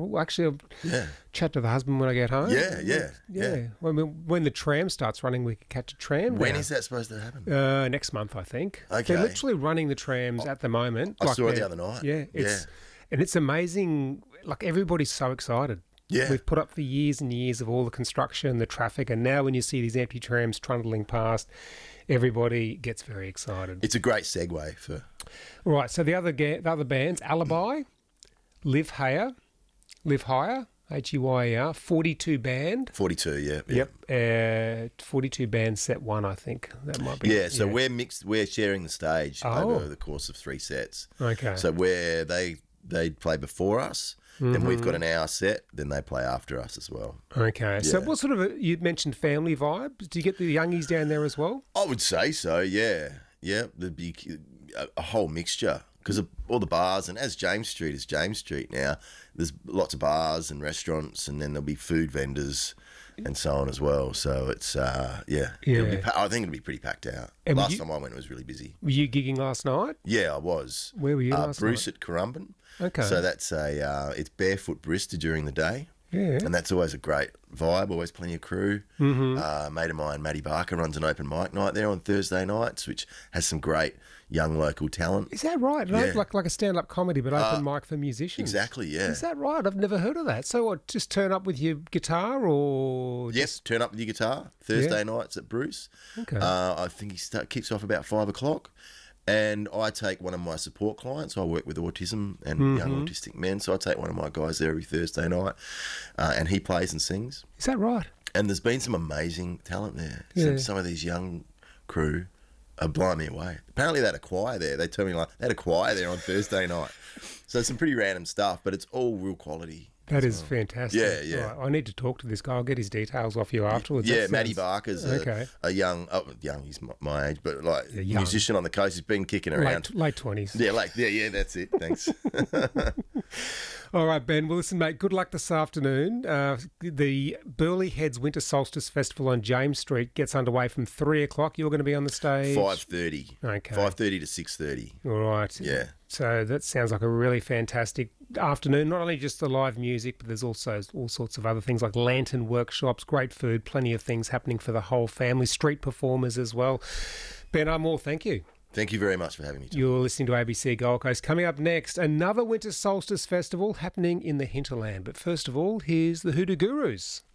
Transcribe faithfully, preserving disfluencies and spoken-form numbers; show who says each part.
Speaker 1: Well, actually, I'll
Speaker 2: Yeah.
Speaker 1: chat to the husband when I get home.
Speaker 2: Yeah, yeah, yeah.
Speaker 1: When, when the tram starts running, we can catch a tram.
Speaker 2: When
Speaker 1: now.
Speaker 2: is that supposed to happen?
Speaker 1: Uh, next month, I think.
Speaker 2: Okay.
Speaker 1: They're literally running the trams at the moment.
Speaker 2: I saw it the
Speaker 1: they're-
Speaker 2: other night.
Speaker 1: Yeah, it's
Speaker 2: Yeah.
Speaker 1: and it's amazing. Like everybody's so excited.
Speaker 2: Yeah.
Speaker 1: We've put up for years and years of all the construction, the traffic, and now when you see these empty trams trundling past, everybody gets very excited.
Speaker 2: It's a great segue for...
Speaker 1: Right, so the other ga- the other bands, Alibi, Live Higher, Live Higher, H E Y E R, forty-two band.
Speaker 2: forty-two, yeah. yeah.
Speaker 1: Yep, uh, forty-two band set one, I think. That might be.
Speaker 2: Yeah, so we're mixed. We're sharing the stage
Speaker 1: Oh.
Speaker 2: over the course of three sets.
Speaker 1: Okay.
Speaker 2: So where they they play before us, then we've got an hour set, then they play after us as well.
Speaker 1: Okay, so
Speaker 2: Yeah.
Speaker 1: what sort of, a, you mentioned family vibes. Do you get the youngies down there as well?
Speaker 2: I would say so. Yeah, yeah. There'd be a, a whole mixture because of all the bars, and as James Street is James Street now, there's lots of bars and restaurants, and then there'll be food vendors and so on as well. So it's uh, yeah, It'll be
Speaker 1: Yeah.
Speaker 2: pa- I think it'll be pretty packed out.
Speaker 1: And would
Speaker 2: Last
Speaker 1: you-
Speaker 2: time I went, it was really busy.
Speaker 1: Were you gigging last night?
Speaker 2: Yeah, I was.
Speaker 1: Where were you
Speaker 2: uh,
Speaker 1: last
Speaker 2: Bruce
Speaker 1: night?
Speaker 2: at Currumbin.
Speaker 1: Okay.
Speaker 2: So that's a uh, it's barefoot barista during the day.
Speaker 1: Yeah.
Speaker 2: And that's always a great vibe, always plenty of crew. Mm-hmm. Uh, a mate of mine, Matty Barker, runs an open mic night there on Thursday nights, which has some great young local talent.
Speaker 1: Is that right? No,
Speaker 2: Yeah.
Speaker 1: Like like a stand-up comedy, but open mic for musicians.
Speaker 2: Exactly, yeah.
Speaker 1: Is that right? I've never heard of that. So what, just turn up with your guitar or...
Speaker 2: Yes, turn up with your guitar. Thursday
Speaker 1: Yeah.
Speaker 2: nights at Bruce.
Speaker 1: Okay.
Speaker 2: Uh, I think he start, kicks off about five o'clock. And I take one of my support clients. I work with autism and
Speaker 1: Mm-hmm.
Speaker 2: young autistic men. So I take one of my guys there every Thursday night. Uh, and he plays and sings.
Speaker 1: Is that right?
Speaker 2: And there's been some amazing talent there.
Speaker 1: Yeah.
Speaker 2: Some, some of these young crew are blowing me away. Apparently they had a choir there. They told me like they had a choir there on Thursday night. So some pretty random stuff, but it's all real quality.
Speaker 1: That is fantastic.
Speaker 2: Yeah, yeah.
Speaker 1: Right, I need to talk to this guy. I'll get his details off you afterwards.
Speaker 2: Yeah,
Speaker 1: That
Speaker 2: Matty
Speaker 1: sounds-
Speaker 2: Barker's a,
Speaker 1: Okay.
Speaker 2: a young, oh, young, he's my, my age, but like
Speaker 1: Yeah, young.
Speaker 2: musician on the coast. He's been kicking around.
Speaker 1: Late, late twenties.
Speaker 2: Yeah, like, yeah, yeah, that's it. Thanks.
Speaker 1: All right, Ben. Well, listen, mate, good luck this afternoon. Uh, the Burley Heads Winter Solstice Festival on James Street gets underway from three o'clock. You're going to be on the stage?
Speaker 2: five thirty.
Speaker 1: Okay.
Speaker 2: five thirty to six thirty.
Speaker 1: All right.
Speaker 2: Yeah.
Speaker 1: So that sounds like a really fantastic afternoon. Not only just the live music, but there's also all sorts of other things like lantern workshops, great food, plenty of things happening for the whole family, street performers as well. Ben Armour, thank you.
Speaker 2: Thank you very much for having me. Tom.
Speaker 1: You're listening to A B C Gold Coast. Coming up next, another Winter Solstice Festival happening in the hinterland. But first of all, here's the Hoodoo Gurus.